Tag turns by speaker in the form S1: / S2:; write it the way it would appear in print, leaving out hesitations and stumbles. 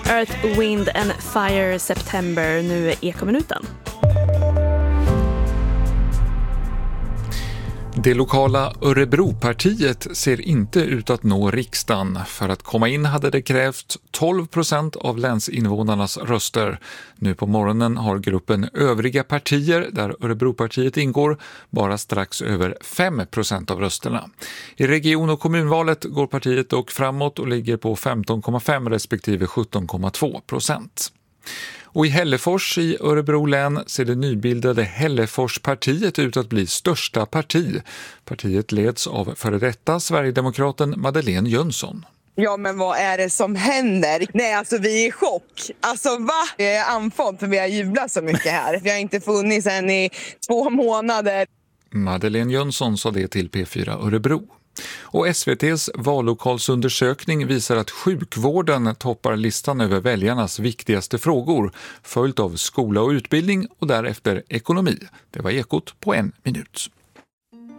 S1: Earth, Wind and Fire September, nu är Ekominuten.
S2: Det lokala Örebropartiet ser inte ut att nå riksdagen. För att komma in hade det krävt 12% av länsinvånarnas röster. Nu på morgonen har gruppen övriga partier, där Örebropartiet ingår, bara strax över 5% av rösterna. I region- och kommunvalet går partiet dock framåt och ligger på 15,5 respektive 17,2%. Och i Hällefors i Örebro län ser det nybildade Hälleforspartiet ut att bli största parti. Partiet leds av före detta Sverigedemokraten Madeleine Jönsson.
S3: Ja, men vad är det som händer? Nej, alltså vi är i chock. Alltså va? Jag är andfådd för vi har jublat så mycket här. Vi har inte funnits än i 2 månader.
S2: Madeleine Jönsson sa det till P4 Örebro. Och SVT:s vallokalsundersökning visar att sjukvården toppar listan över väljarnas viktigaste frågor, följt av skola och utbildning och därefter ekonomi. Det var Ekot på 1 minut.